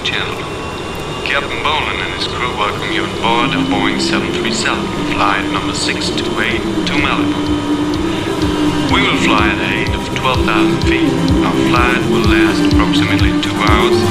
Channel. Captain Bolan and his crew welcome you on board a Boeing 737, flight number 628 to Malibu. We will fly at a height of 12,000 feet. Our flight will last approximately 2 hours.